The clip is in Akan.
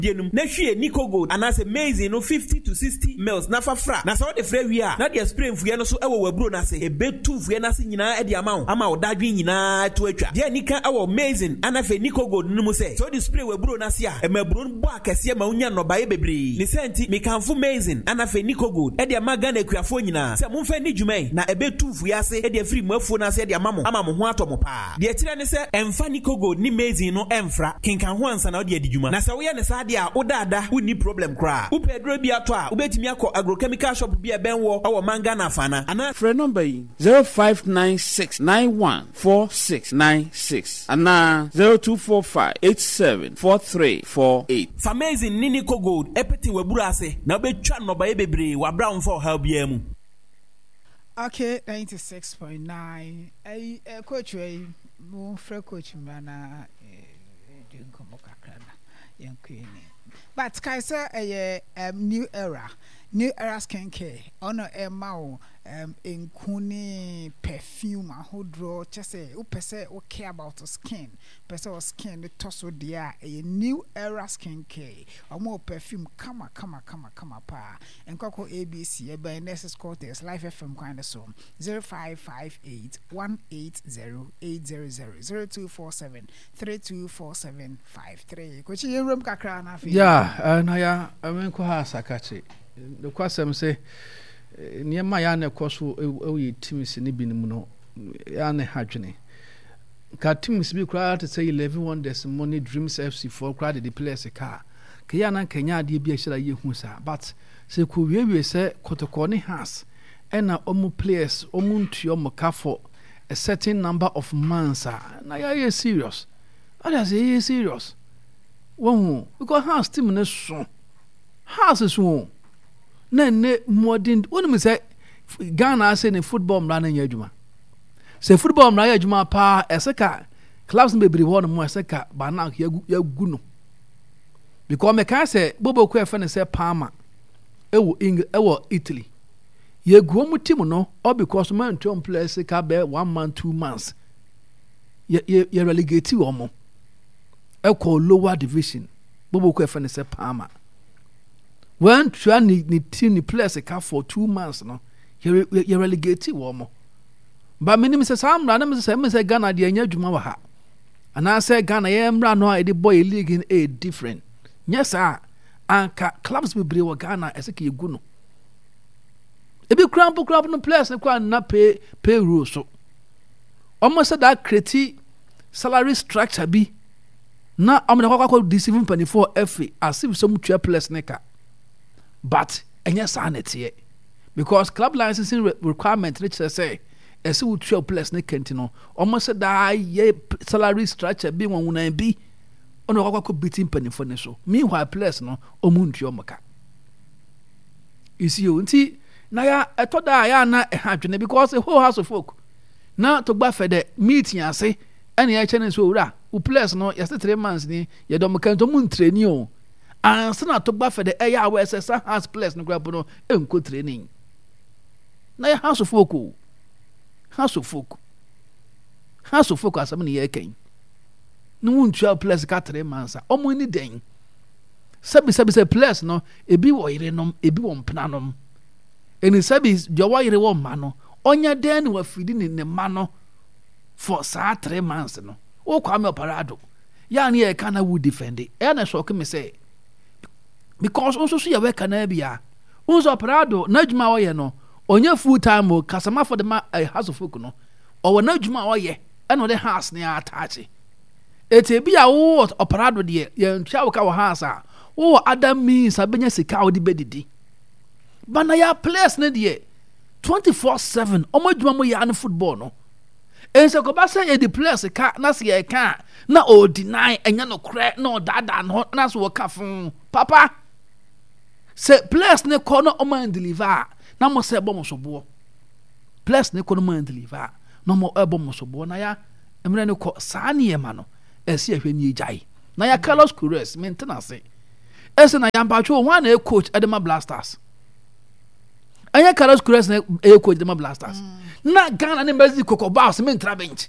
dienum na hwie Nico Gold anase maize no 50 to 60 mils na fafra na so de frɛ wi a na de spray mfuye no so ewo waburo na se ebetu mfuye na se nyina e de ama wo dadwe nyina to atwa de nika ewo maize anafe Nico Gold no mu se so de spray waburo na se a emaburo bo akese ma unya no baye bebre ne senti me kanfo maize anafe Nico Gold e de maga na akuafo nyina se mumfa ni dwuman na ebetu mfuye ase e de free mafuo na se de ama mo ho atomo pa de kire ne se emfa Nico Gold ni maize no emfra kenkan ho ansa na o de adwuma na se wo ye ne sa de a wo dada wo ni problem kra wo pedro bi ato a wo betimi akọ agrochemical shop bi e benwo awo manga na fana ana frɛ number 0596914696 ana 0245874348 Famazing Nico Gold epeti wabura ase na obetwa no baye bebre wa brown for how bia mu. Okay, 96.9 coach we mo frɛ coach mana dinko kakra na yankweni but kaisa new era skincare ono emao enkuni perfume ahodro chese u pese o care about the skin pese o skin the toso dia a new era skincare omo perfume kama pa enkoko ABC e by Nurses Quarters Life FM kind so 0558180800 0247324753 ko chi room kakra na fi na ya amenko ha sakache the kwasem say niema ya na ekoso ewe teams ni binim no ya na hadwene ka teams bi kra to say 11 wonders money dreams FC for kra the players ka ya na kanya ade bi ahira ye hu sa but say ko wiewie say kotoko ne has ena omu players omu ntuo moka for a certain number of months na ya serious ada say serious won because has team ne so has so na ne modern wonu say Ghana say ne football mra na adwuma say football mra ya adwuma pa eseka clubs bebre won mo eseka ba na ya gu no because me can say bobo ko efe ne say Parma ewo Italy ye gu mu team no all because man to play eseka be 1 month 2 months ye relegate wo mo e ko lower division bobo ko efe ne say Parma when try ni team ni players for 2 months no you relegate wo mo ba minim se sam na me se Ghana de anya dwuma wa ha ana se Ghana ye mra no e de boy league in a different yes anka clubs be bre wo Ghana eseke yegu no e bi club no players kwa na pay rules so almost that create salary structure bi na amna kwa deceive penny for FA as if some twa players neka but enya sanete because club licensing requirement which say ese wo 12 plus ne kenti no almost that ye salary structure bi won na bi ono kwakwa beating penny for ne so meanwhile plus no omuntu omoka isi yo nti na ya etoda ya na hadwene because a whole house of folk na to gba fede meeting ase ene ya chene so ura u plus no yase 3 months ni ye do mkanto mun training o ansana to gba fede eya we sesa has plus no grab no enko training na ya house of folk asam ni ye ken no wuntua plus ka 3 months omo ni den sabi plus no ebi wo yire nom ebi wo mpena nom eni sabi jo wo yire wo ma no onya den wa fidi ne ma no for sa 3 months no wo kwa me operado ya na ye kana wu defend e na so ke me say because also so ya we kana bia unso operado na djuma wo ye no onye full time o kasama for the house of folk no o na djuma wo ye e no the house ne attach ete bia wo operado de ye ntwa wo ka wo house a wo adam means abenya sika wo de bedidi bana ya place ne de 24/7 omo djuma mo ya ne football no ense ko ba say ye the place ka na se ye ka na o deny enya no kre na o dada no na so wo ka fun papa se place ne ko no o man deliver na mo se bo mo so bo place ne ko no man deliver no mo ebo mo so bo na ya emre ne ko sa ne ye ma no esi ahwe ni ejai na ya Carlos Queiroz maintenance ese na ya mpacho ho na coach Edema Blasters anya Carlos Queiroz na coach Edema Blasters na Ghana ne mbezi kokoba se mentra bench